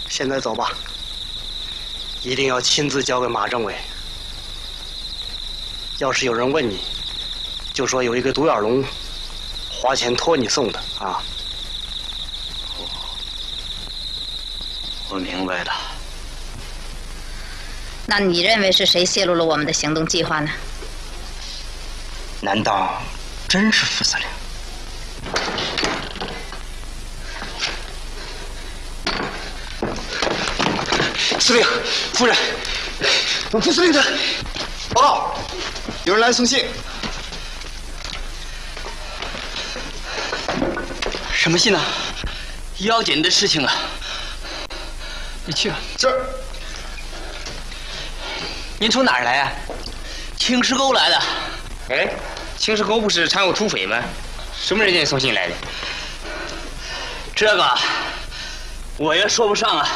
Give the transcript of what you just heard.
现在走吧，一定要亲自交给马政委。要是有人问你，就说有一个独眼龙花钱托你送的啊。 我明白了。 那你认为是谁泄露了我们的行动计划呢？ 难道真是副司令？ 司令，夫人，副司令的报告，有人来送信。 什么信呢？要紧的事情啊！你去吧。 是。 您从哪儿来啊？青石沟来的。 哎，青石沟不是常有土匪吗？什么人给你送信来的？ 这个我也说不上啊。